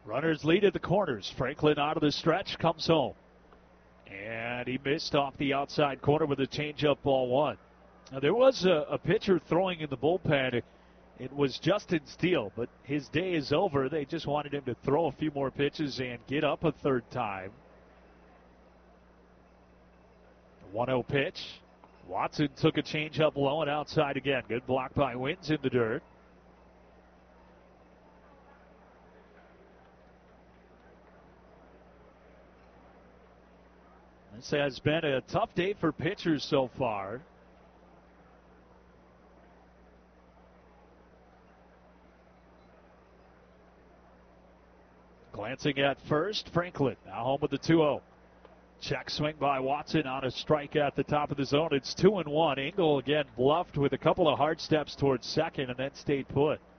Runners lead at the corners. Franklin out of the stretch, comes home. And he missed off the outside corner with a changeup, ball one. Now, there was a pitcher throwing in the bullpen. It was Justin Steele, but his day is over. They just wanted him to throw a few more pitches and get up a third time. 1-0 pitch. Watson took a changeup low and outside again. Good block by Wins in the dirt. This has been a tough day for pitchers so far. Glancing at first, Franklin now home with the 2-0. Check swing by Watson on a strike at the top of the zone. It's 2-1. Engel again bluffed with a couple of hard steps towards second and then stayed put.